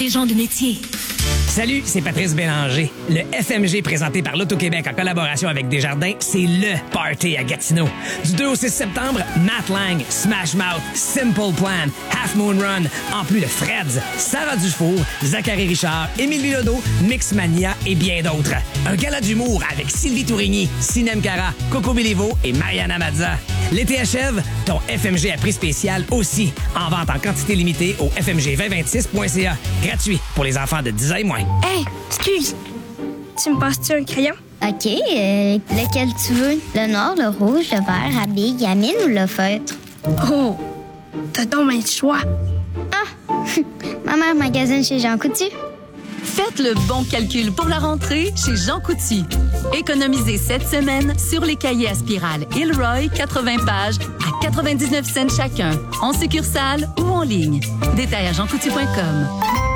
des gens de métier. Salut, c'est Patrice Bélanger. Le FMG présenté par l'Auto-Québec en collaboration avec Desjardins, c'est le party à Gatineau. Du 2 au 6 septembre, Matt Lang, Smash Mouth, Simple Plan, Half Moon Run, en plus de Freds, Sarah Dufour, Zachary Richard, Émilie Bilodeau, Mixmania et bien d'autres. Un gala d'humour avec Sylvie Tourigny, Sinem Cara, Coco Béliveau et Mariana Mazza. L'été achève, ton FMG à prix spécial aussi. En vente en quantité limitée au fmg2026.ca. Gratuit pour les enfants de 10 ans et moins. Hey, excuse. Tu me passes-tu un crayon? OK, lequel tu veux? Le noir, le rouge, le vert, à billes, gamine ou le feutre? Oh, t'as donc un choix. Ah, ma mère magasine chez Jean Coutu. Faites le bon calcul pour la rentrée chez Jean Coutu. Économisez cette semaine sur les cahiers à spirale Ilroy 80 pages à 99 cents chacun, en succursale ou en ligne. Détail à jeancoutu.com.